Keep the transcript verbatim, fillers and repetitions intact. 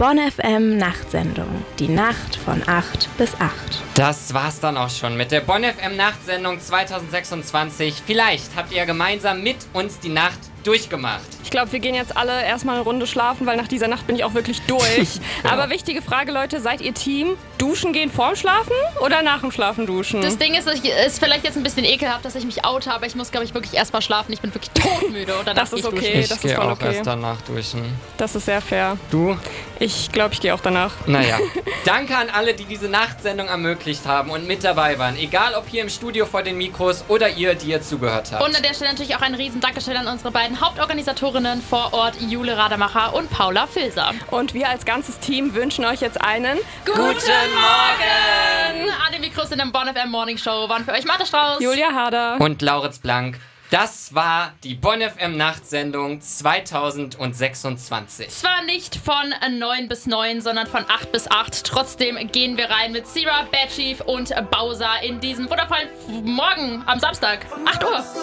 Bonn F M Nachtsendung. Die Nacht von acht bis acht. Das war's dann auch schon mit der Bonn F M Nachtsendung zwanzig sechsundzwanzig. Vielleicht habt ihr gemeinsam mit uns die Nacht durchgemacht. Ich glaube, wir gehen jetzt alle erstmal eine Runde schlafen, weil nach dieser Nacht bin ich auch wirklich durch. Ja. Aber wichtige Frage, Leute, seid ihr Team duschen gehen vorm Schlafen oder nach dem Schlafen duschen? Das Ding ist, es ist vielleicht jetzt ein bisschen ekelhaft, dass ich mich oute, aber ich muss, glaube ich, wirklich erstmal schlafen. Ich bin wirklich todmüde und danach Das ist gehe ich okay. duschen. Ich das ist gehe voll auch okay. erst danach duschen. Das ist sehr fair. Du? Ich glaube, ich gehe auch danach. Naja. Danke an alle, die diese Nachtsendung ermöglicht haben und mit dabei waren. Egal, ob hier im Studio vor den Mikros oder ihr, die ihr zugehört habt. Und an der Stelle natürlich auch ein riesen Dankeschön an unsere beiden Hauptorganisatorinnen vor Ort, Jule Rademacher und Paula Filser. Und wir als ganzes Team wünschen euch jetzt einen Guten Morgen! An den Mikros in der Bonn F M Morning Show waren für euch Martha Strauß, Julia Harder und Lauritz Blank. Das war die Bonn F M Nachtsendung zwanzig sechsundzwanzig. Zwar nicht von neun bis neun, sondern von acht bis acht. Trotzdem gehen wir rein mit Sierra, Bad Chief und Bowser in diesem wundervollen Morgen am Samstag. acht Uhr.